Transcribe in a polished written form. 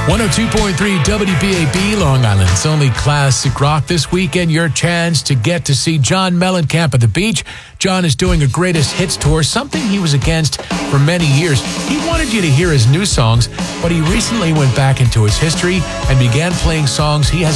102.3 WBAB, Long Island's only classic rock. This weekend, your chance to get to see John Mellencamp at the beach. John is doing a greatest hits tour, something he was against for many years. He wanted you to hear his new songs, but he recently went back into his history and began playing songs he has